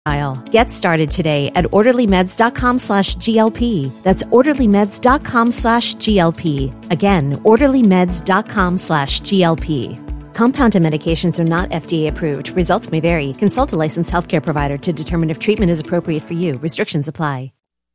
Get started today at orderlymeds.com/GLP. That's orderlymeds.com/GLP. Again, orderlymeds.com/GLP. Compounded medications are not FDA approved. Results may vary. Consult a licensed healthcare provider to determine if treatment is appropriate for you. Restrictions apply.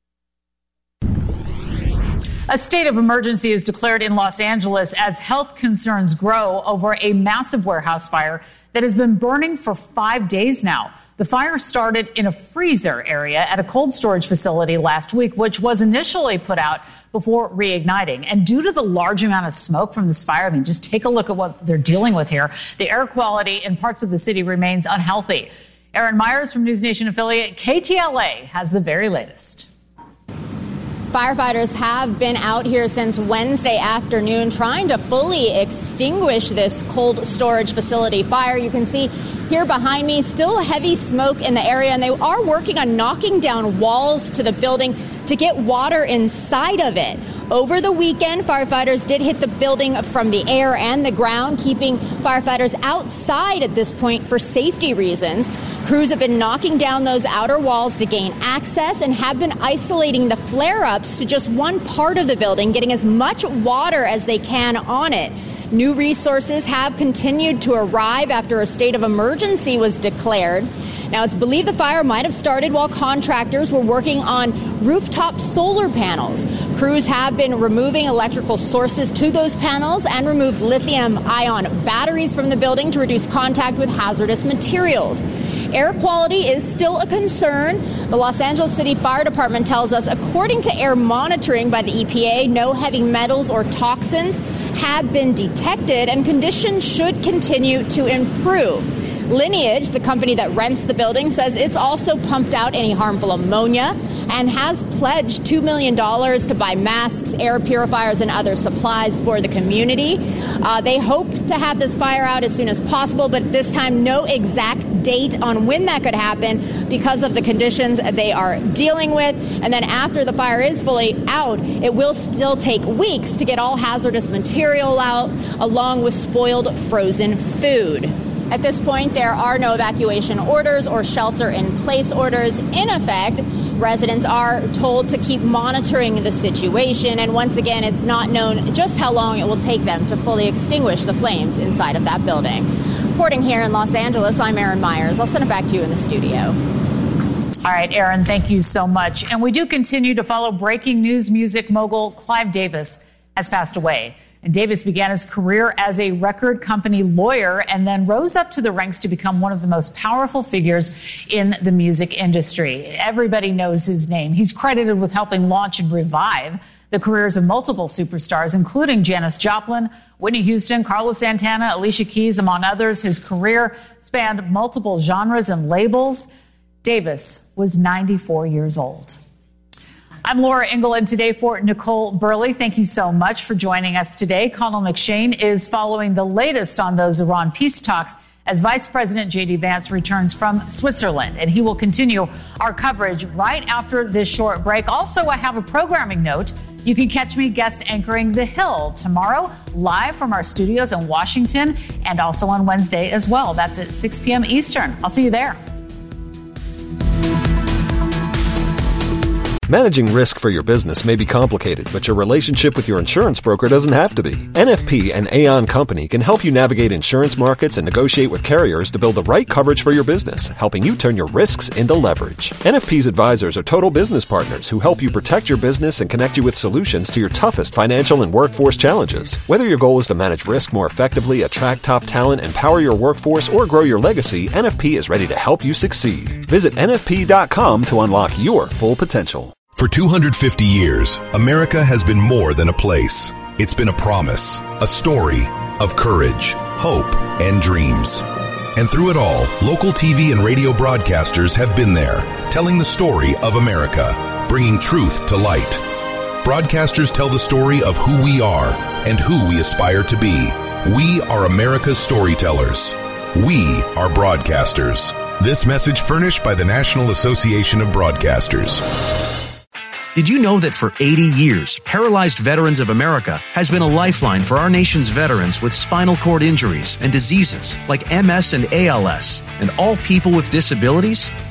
A state of emergency is declared in Los Angeles as health concerns grow over a massive warehouse fire that has been burning for 5 days now. The fire started in a freezer area at a cold storage facility last week, which was initially put out before reigniting. And due to the large amount of smoke from this fire, just take a look at what they're dealing with here. The air quality in parts of the city remains unhealthy. Aaron Myers from News Nation affiliate KTLA has the very latest. Firefighters have been out here since Wednesday afternoon trying to fully extinguish this cold storage facility fire. You can see here behind me still heavy smoke in the area, and they are working on knocking down walls to the building to get water inside of it. Over the weekend, firefighters did hit the building from the air and the ground, keeping firefighters outside at this point for safety reasons. Crews have been knocking down those outer walls to gain access and have been isolating the flare-ups to just one part of the building, getting as much water as they can on it. New resources have continued to arrive after a state of emergency was declared. Now, it's believed the fire might have started while contractors were working on rooftop solar panels. Crews have been removing electrical sources to those panels and removed lithium-ion batteries from the building to reduce contact with hazardous materials. Air quality is still a concern. The Los Angeles City Fire Department tells us, according to air monitoring by the EPA, no heavy metals or toxins have been detected, and conditions should continue to improve. Lineage, the company that rents the building, says it's also pumped out any harmful ammonia and has pledged $2 million to buy masks, air purifiers, and other supplies for the community. They hope to have this fire out as soon as possible, but this time no exact date on when that could happen because of the conditions they are dealing with. And then after the fire is fully out, it will still take weeks to get all hazardous material out, along with spoiled frozen food. At this point, there are no evacuation orders or shelter-in-place orders in effect. Residents are told to keep monitoring the situation, and once again, it's not known just how long it will take them to fully extinguish the flames inside of that building. Reporting here in Los Angeles, I'm Aaron Myers. I'll send it back to you in the studio. All right, Aaron, thank you so much. And we do continue to follow breaking news. Music mogul Clive Davis has passed away. And Davis began his career as a record company lawyer and then rose up to the ranks to become one of the most powerful figures in the music industry. Everybody knows his name. He's credited with helping launch and revive the careers of multiple superstars, including Janis Joplin, Whitney Houston, Carlos Santana, Alicia Keys, among others. His career spanned multiple genres and labels. Davis was 94 years old. I'm Laura Ingle, and today for Nicole Burley. Thank you so much for joining us today. Colin McShane is following the latest on those Iran peace talks as Vice President J.D. Vance returns from Switzerland, and he will continue our coverage right after this short break. Also, I have a programming note. You can catch me guest anchoring The Hill tomorrow, live from our studios in Washington, and also on Wednesday as well. That's at 6 p.m. Eastern. I'll see you there. Managing risk for your business may be complicated, but your relationship with your insurance broker doesn't have to be. NFP and Aon Company can help you navigate insurance markets and negotiate with carriers to build the right coverage for your business, helping you turn your risks into leverage. NFP's advisors are total business partners who help you protect your business and connect you with solutions to your toughest financial and workforce challenges. Whether your goal is to manage risk more effectively, attract top talent, empower your workforce, or grow your legacy, NFP is ready to help you succeed. Visit NFP.com to unlock your full potential. For 250 years, America has been more than a place. It's been a promise, a story of courage, hope, and dreams. And through it all, local TV and radio broadcasters have been there, telling the story of America, bringing truth to light. Broadcasters tell the story of who we are and who we aspire to be. We are America's storytellers. We are broadcasters. This message furnished by the National Association of Broadcasters. Did you know that for 80 years, Paralyzed Veterans of America has been a lifeline for our nation's veterans with spinal cord injuries and diseases like MS and ALS? And all people with disabilities